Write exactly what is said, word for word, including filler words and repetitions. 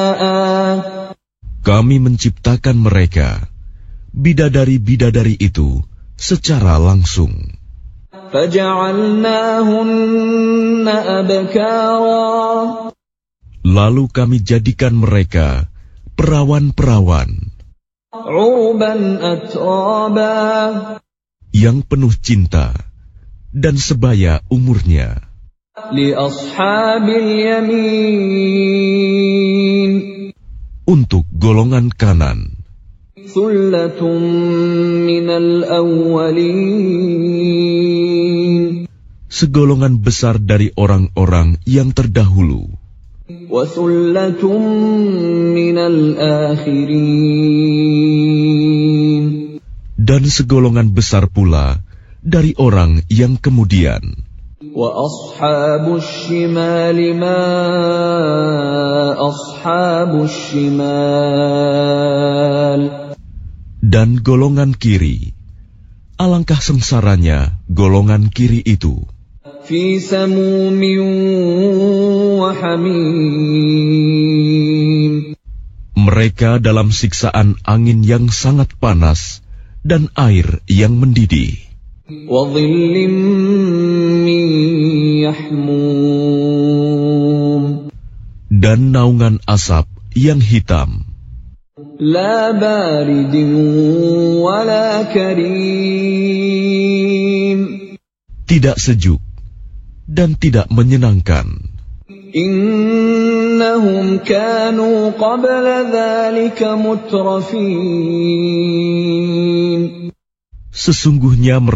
Kami menciptakan mereka, bidadari-bidadari itu, secara langsung. Lalu kami jadikan mereka perawan-perawan yang penuh cinta dan sebaya umurnya untuk golongan kanan. Segolongan besar dari orang-orang yang terdahulu. Dan segolongan besar pula dari orang yang kemudian. Dan golongan kiri, alangkah sengsaranya golongan kiri itu. Mereka dalam siksaan angin yang sangat panas dan air yang mendidih. Dan naungan asap yang hitam. Tidak sejuk dan tidak menyenangkan. Innahum kanu qabla dzalika mutrafin. Sesungguhnya